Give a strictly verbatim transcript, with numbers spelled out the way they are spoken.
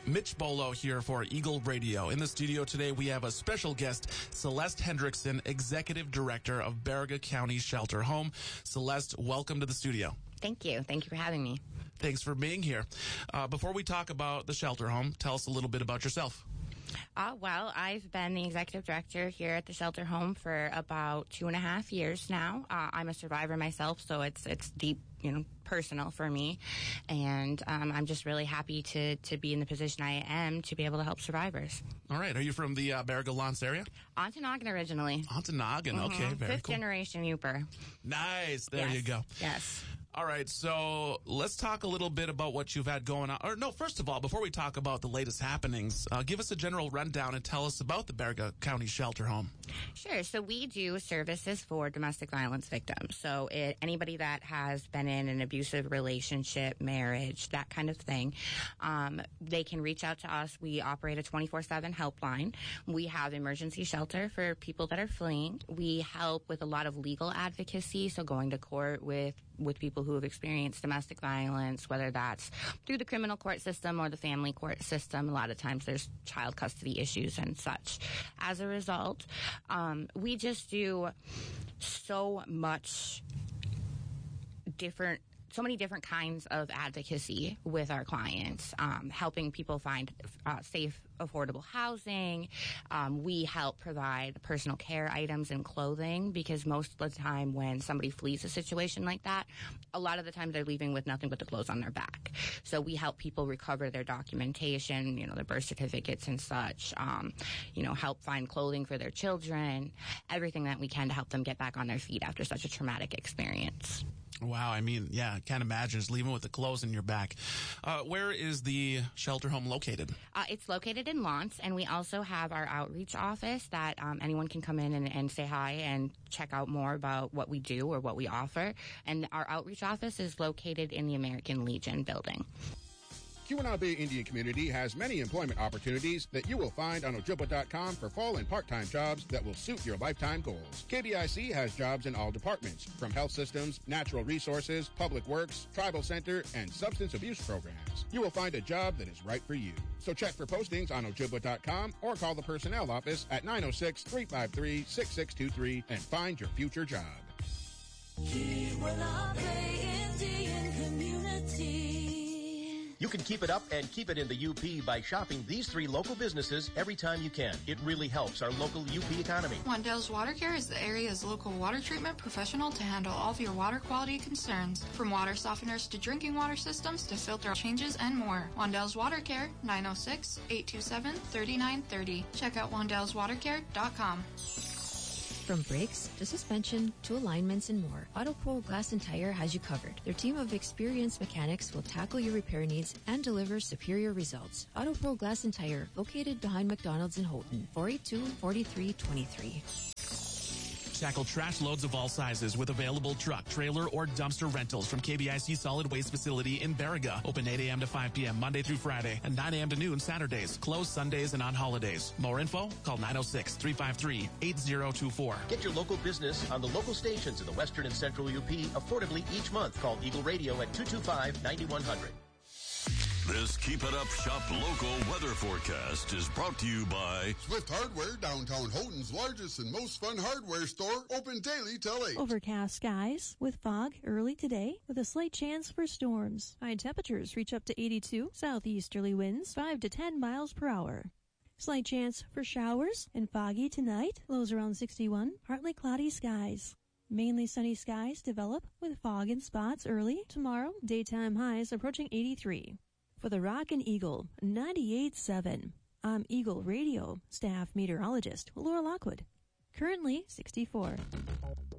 Mitch Bolo here for Eagle Radio. In the studio today, we have a special guest, Celeste Hendrickson, Executive Director of Baraga County Shelter Home. Celeste, welcome to the studio. Thank you. Thank you for having me. Thanks for being here. Uh, before we talk about the shelter home, tell us a little bit about yourself. Uh, well, I've been the executive director here at the shelter home for about two and a half years now. Uh, I'm a survivor myself, so it's it's deep, you know, personal for me. And um, I'm just really happy to, to be in the position I am to be able to help survivors. All right. Are you from the uh, Baraga Lance area? Ontonagon originally. Ontonagon. Mm-hmm. Okay. Very Fifth cool. generation Yooper. Nice. There yes. you go. Yes. All right, so let's talk a little bit about what you've had going on. Or no, first of all, before we talk about the latest happenings, uh, give us a general rundown and tell us about the Baraga County Shelter Home. Sure. So we do services for domestic violence victims. So it, anybody that has been in an abusive relationship, marriage, that kind of thing, um, they can reach out to us. We operate a twenty-four seven helpline. We have emergency shelter for people that are fleeing. We help with a lot of legal advocacy, so going to court with with people who have experienced domestic violence, whether that's through the criminal court system or the family court system. A lot of times there's child custody issues and such. As a result, um, we just do so much different so many different kinds of advocacy with our clients, um, helping people find uh, safe, affordable housing. Um, we help provide personal care items and clothing, because most of the time when somebody flees a situation like that, a lot of the time they're leaving with nothing but the clothes on their back. So we help people recover their documentation, you know, their birth certificates and such, um, you know, help find clothing for their children, everything that we can to help them get back on their feet after such a traumatic experience. Wow, I mean, yeah, I can't imagine just leaving with the clothes in your back. Uh, where is the shelter home located? Uh, it's located in Lance, and we also have our outreach office that um, anyone can come in and, and say hi and check out more about what we do or what we offer. And our outreach office is located in the American Legion building. Keweenaw Bay Indian Community has many employment opportunities that you will find on Ojibwa dot com for full and part-time jobs that will suit your lifetime goals. K B I C has jobs in all departments, from health systems, natural resources, public works, tribal center, and substance abuse programs. You will find a job that is right for you. So check for postings on Ojibwa dot com or call the personnel office at nine oh six, three five three, six six two three and find your future job. Keweenaw Bay Indian Community. You can keep it up and keep it in the U P by shopping these three local businesses every time you can. It really helps our local U P economy. Wandell's Water Care is the area's local water treatment professional to handle all of your water quality concerns. From water softeners to drinking water systems to filter changes and more. Wandell's Water Care, nine oh six, eight two seven, three nine three oh. Check out wandells water care dot com. From brakes to suspension to alignments and more, AutoPro Glass and Tire has you covered. Their team of experienced mechanics will tackle your repair needs and deliver superior results. AutoPro Glass and Tire, located behind McDonald's in Houghton, four eight two, four three two three. Tackle trash loads of all sizes with available truck, trailer, or dumpster rentals from K B I C Solid Waste Facility in Baraga. Open eight a.m. to five p.m. Monday through Friday and nine a.m. to noon Saturdays. Closed Sundays and on holidays. More info? Call nine oh six, three five three, eight oh two four. Get your local business on the local stations in the western and central U P affordably each month. Call Eagle Radio at two two five, nine one zero zero. This Keep It Up Shop Local weather forecast is brought to you by Swift Hardware, downtown Houghton's largest and most fun hardware store, open daily till eight. Overcast skies with fog early today with a slight chance for storms. High temperatures reach up to eighty-two, southeasterly winds five to ten miles per hour. Slight chance for showers and foggy tonight, lows around sixty-one, partly cloudy skies. Mainly sunny skies develop with fog in spots early. Tomorrow, daytime highs approaching eighty-three. For the Rock and Eagle, ninety-eight point seven. I'm Eagle Radio staff meteorologist Laura Lockwood. Currently sixty-four.